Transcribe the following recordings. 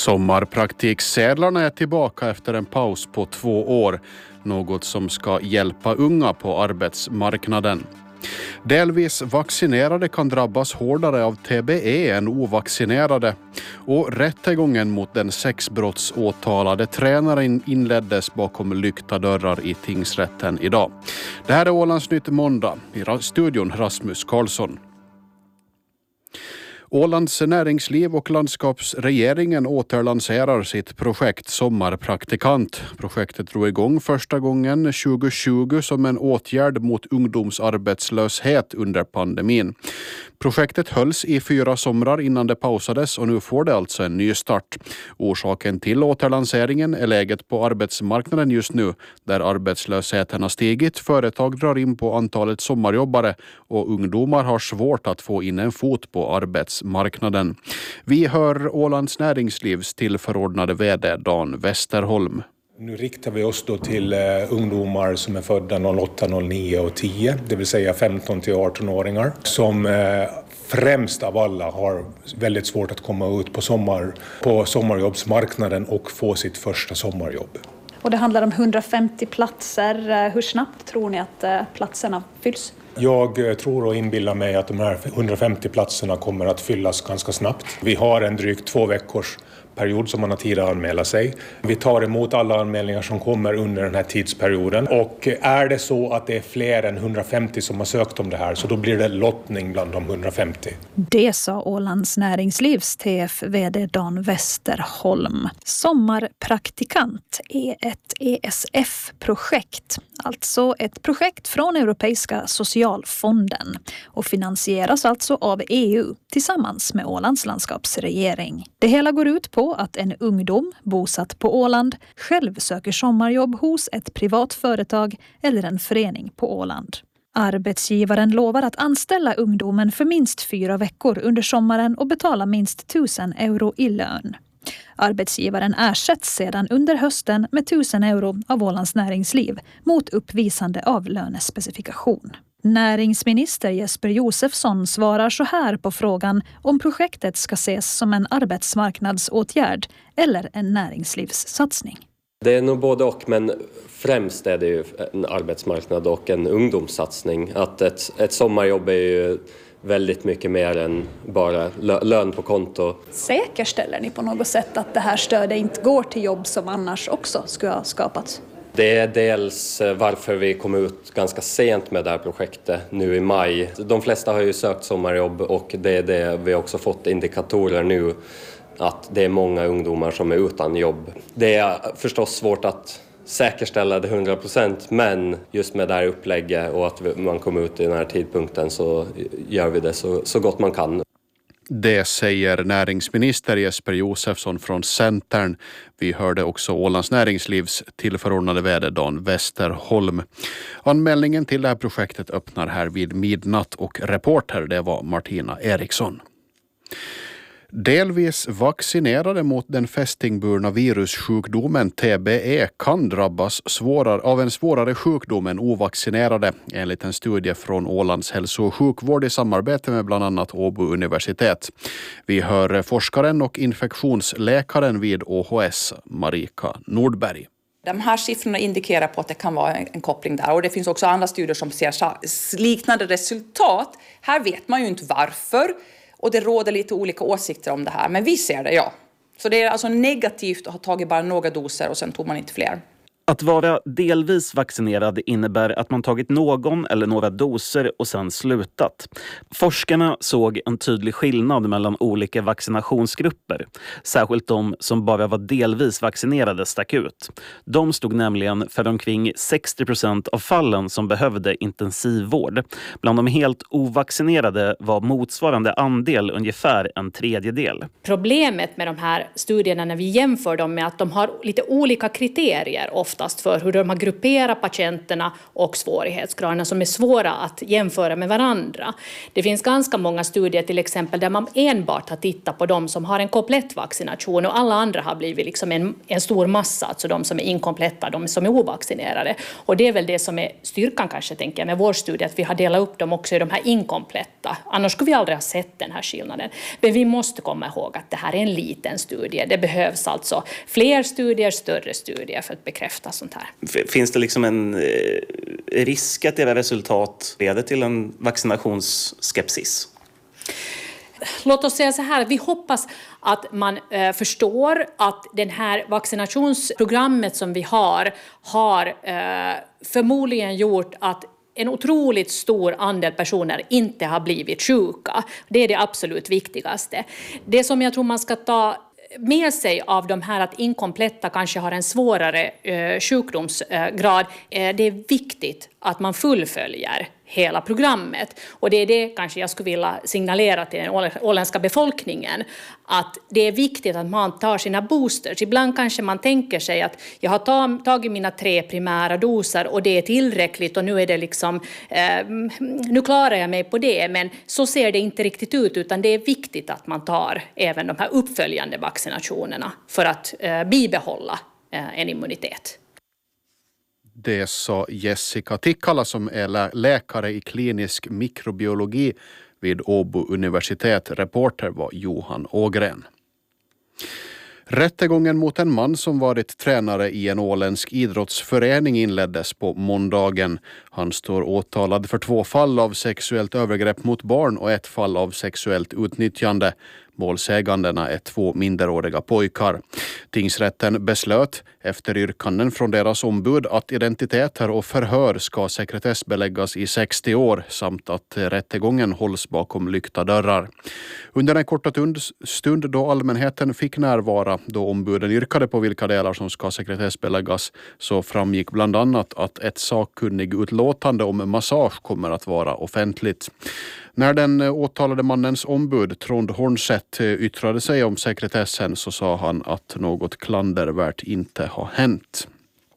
Sommarpraktiksedlarna är tillbaka efter en paus på 2 år, något som ska hjälpa unga på arbetsmarknaden. Delvis vaccinerade kan drabbas hårdare av TBE än ovaccinerade, och rättegången mot den sexbrottsåtalade tränaren inleddes bakom lyckta dörrar i tingsrätten idag. Det här är Ålandsnytt måndag. I studion Rasmus Karlsson. Ålands näringsliv och landskapsregeringen återlanserar sitt projekt Sommarpraktikant. Projektet drog igång första gången 2020 som en åtgärd mot ungdomsarbetslöshet under pandemin. Projektet hölls i 4 somrar innan det pausades och nu får det alltså en ny start. Orsaken till återlanseringen är läget på arbetsmarknaden just nu, där arbetslösheten har stigit, företag drar in på antalet sommarjobbare och ungdomar har svårt att få in en fot på arbetsmarknaden. Vi hör Ålands näringslivs tillförordnade vd Dan Westerholm. Nu riktar vi oss då till ungdomar som är födda 08, 09 och 10, det vill säga 15 till 18-åringar som främst av alla har väldigt svårt att komma ut på sommarjobbsmarknaden och få sitt första sommarjobb. Och det handlar om 150 platser. Hur snabbt tror ni att platserna fylls? Jag tror och inbillar mig att de här 150 platserna kommer att fyllas ganska snabbt. Vi har en drygt 2 veckors period som man har tid att anmäla sig. Vi tar emot alla anmälningar som kommer under den här tidsperioden. Och är det så att det är fler än 150 som har sökt om det här, så då blir det lottning bland de 150. Det sa Ålands näringslivs TF-vd Dan Westerholm. Sommarpraktikant är ett ESF-projekt. Alltså ett projekt från Europeiska socialfonden. Och finansieras alltså av EU tillsammans med Ålands landskapsregering. Det hela går ut på att en ungdom bosatt på Åland själv söker sommarjobb hos ett privat företag eller en förening på Åland. Arbetsgivaren lovar att anställa ungdomen för minst 4 veckor under sommaren och betala minst 1000 euro i lön. Arbetsgivaren ersätts sedan under hösten med 1000 euro av Ålands näringsliv mot uppvisande av lönespecifikation. Näringsminister Jesper Josefsson svarar så här på frågan om projektet ska ses som en arbetsmarknadsåtgärd eller en näringslivssatsning. Det är nog både och, men främst är det ju en arbetsmarknad och en ungdomssatsning. Att ett sommarjobb är ju väldigt mycket mer än bara lön på konto. Säkerställer ni på något sätt att det här stödet inte går till jobb som annars också skulle ha skapats? Det är dels varför vi kom ut ganska sent med det här projektet nu i maj. De flesta har ju sökt sommarjobb och det är det vi också fått indikatorer nu, att det är många ungdomar som är utan jobb. Det är förstås svårt att säkerställa det 100%, men just med det här upplägget och att man kom ut i den här tidpunkten så gör vi det så gott man kan. Det säger näringsminister Jesper Josefsson från Centern. Vi hörde också Ålands näringslivs tillförordnade vd Dan Westerholm. Anmälningen till det här projektet öppnar här vid midnatt och reporter det var Martina Eriksson. Delvis vaccinerade mot den fästingburna virussjukdomen TBE kan drabbas av en svårare sjukdom än ovaccinerade, enligt en studie från Ålands hälso- och sjukvård i samarbete med bland annat Åbo universitet. Vi hör forskaren och infektionsläkaren vid ÅHS, Marika Nordberg. De här siffrorna indikerar på att det kan vara en koppling där, och det finns också andra studier som ser liknande resultat. Här vet man ju inte varför. Och det råder lite olika åsikter om det här. Men vi ser det, ja. Så det är alltså negativt att ha tagit bara några doser och sen tog man inte fler. Att vara delvis vaccinerad innebär att man tagit någon eller några doser och sen slutat. Forskarna såg en tydlig skillnad mellan olika vaccinationsgrupper. Särskilt de som bara var delvis vaccinerade stack ut. De stod nämligen för omkring 60% av fallen som behövde intensivvård. Bland de helt ovaccinerade var motsvarande andel ungefär 1/3. Problemet med de här studierna när vi jämför dem med att de har lite olika kriterier ofta. oftast för hur de har grupperat patienterna och svårighetsgraderna som är svåra att jämföra med varandra. Det finns ganska många studier till exempel där man enbart har tittat på de som har en komplett vaccination och alla andra har blivit liksom en stor massa, alltså de som är inkompletta, de som är ovaccinerade. Och det är väl det som är styrkan kanske, tänker jag, med vår studie, att vi har delat upp dem också i de här inkompletta. Annars skulle vi aldrig ha sett den här skillnaden. Men vi måste komma ihåg att det här är en liten studie. Det behövs alltså fler studier, större studier för att bekräfta sånt här. Finns det liksom en risk att era resultat leder till en vaccinationsskepsis? Låt oss säga så här, vi hoppas att man förstår att det här vaccinationsprogrammet som vi har förmodligen gjort att en otroligt stor andel personer inte har blivit sjuka. Det är det absolut viktigaste. Det som jag tror man ska ta med sig av de här att inkompletta kanske har en svårare sjukdomsgrad, det är viktigt att man fullföljer hela programmet. Och det är det kanske jag skulle vilja signalera till den åländska befolkningen, att det är viktigt att man tar sina boosters. Ibland kanske man tänker sig att jag har tagit mina 3 primära doser och det är tillräckligt och nu är det liksom, nu klarar jag mig på det, men så ser det inte riktigt ut, utan det är viktigt att man tar även de här uppföljande vaccinationerna för att bibehålla en immunitet. Det sa Jessica Tikkala som är läkare i klinisk mikrobiologi vid Åbo universitet. Reporter var Johan Ågren. Rättegången mot en man som varit tränare i en åländsk idrottsförening inleddes på måndagen. Han står åtalad för 2 fall av sexuellt övergrepp mot barn och 1 fall av sexuellt utnyttjande. Målsägandena är 2 minderåriga pojkar. Tingsrätten beslöt efter yrkanden från deras ombud att identiteter och förhör ska sekretessbeläggas i 60 år samt att rättegången hålls bakom lyckta dörrar. Under en korta stund då allmänheten fick närvara då ombuden yrkade på vilka delar som ska sekretessbeläggas, så framgick bland annat att ett sakkunnig utlåtande om massage kommer att vara offentligt. När den åtalade mannens ombud Trond Hornset yttrade sig om sekretessen så sa han att något klandervärt inte har hänt.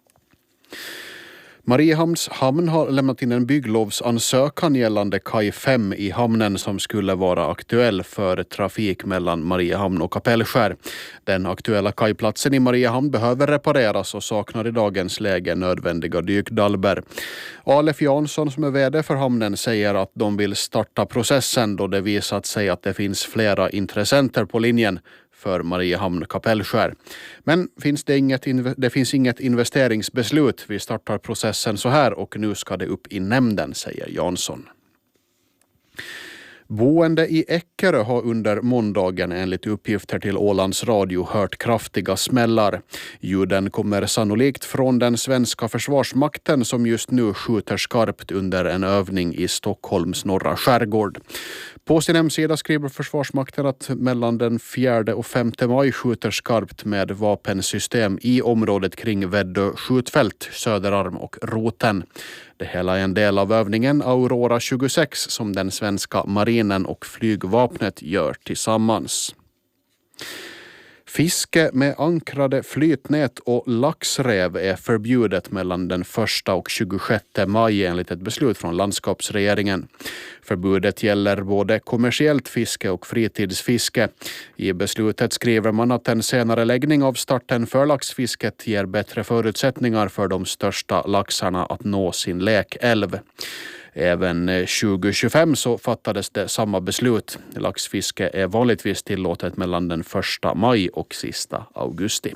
Mariehamns hamn har lämnat in en bygglovsansökan gällande kaj 5 i hamnen som skulle vara aktuell för trafik mellan Mariehamn och Kapellskär. Den aktuella kajplatsen i Mariehamn behöver repareras och saknar i dagens läge nödvändiga dykdalber. Alef Jansson som är vd för hamnen säger att de vill starta processen då det visat sig att det finns flera intressenter på linjen för Mariehamn Kapellskär. Men det finns inget investeringsbeslut. Vi startar processen så här och nu ska det upp i nämnden, säger Jansson. Boende i Eckerö har under måndagen enligt uppgifter till Ålands Radio hört kraftiga smällar. Ljuden kommer sannolikt från den svenska försvarsmakten som just nu skjuter skarpt under en övning i Stockholms norra skärgård. På sin hemsida skriver Försvarsmakten att mellan den 4 och 5 maj skjuter skarpt med vapensystem i området kring Väddö skjutfält, Söderarm och Roten. Det hela är en del av övningen Aurora 26 som den svenska marinen och flygvapnet gör tillsammans. Fiske med ankrade flytnät och laxräv är förbjudet mellan den 1 och 26 maj enligt ett beslut från landskapsregeringen. Förbudet gäller både kommersiellt fiske och fritidsfiske. I beslutet skriver man att en senare läggning av starten för laxfisket ger bättre förutsättningar för de största laxarna att nå sin läkälv. Även 2025 så fattades det samma beslut. Laxfiske är vanligtvis tillåtet mellan den 1 maj och sista augusti.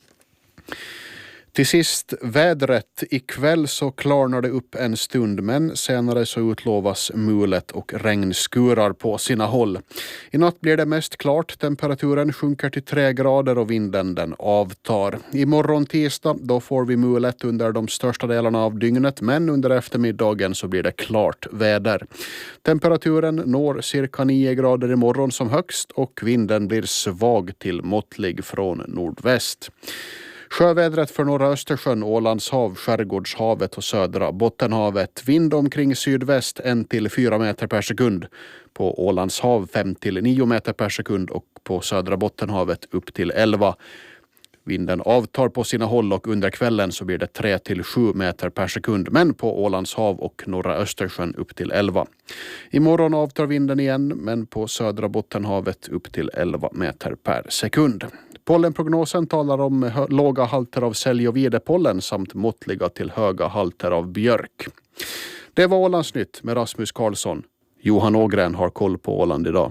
Till sist vädret. Ikväll så klarnar det upp en stund men senare så utlovas mulet och regnskurar på sina håll. I natt blir det mest klart. Temperaturen sjunker till 3 grader och vinden den avtar. Imorgon tisdag då får vi mulet under de största delarna av dygnet men under eftermiddagen så blir det klart väder. Temperaturen når cirka 9 grader imorgon som högst och vinden blir svag till måttlig från nordväst. Sjövädret för norra Östersjön, Ålands hav, Skärgårdshavet och södra Bottenhavet. Vind omkring sydväst 1-4 meter per sekund. På Ålands hav 5-9 meter per sekund och på södra Bottenhavet upp till 11. Vinden avtar på sina håll och under kvällen så blir det 3 till 7 meter per sekund, men på Ålands hav och norra Östersjön upp till 11. Imorgon avtar vinden igen, men på södra Bottenhavet upp till 11 meter per sekund. Pollenprognosen talar om låga halter av sälj- och videpollen samt måttliga till höga halter av björk. Det var Ålandsnytt med Rasmus Karlsson. Johan Ågren har koll på Åland idag.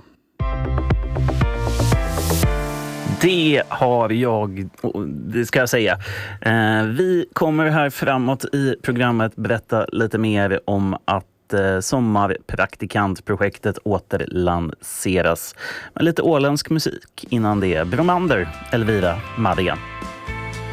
Det har jag, det ska jag säga. Vi kommer här framåt i programmet berätta lite mer om att sommarpraktikantprojektet återlanseras med lite åländsk musik innan det. Bromander, Elvira Madigan.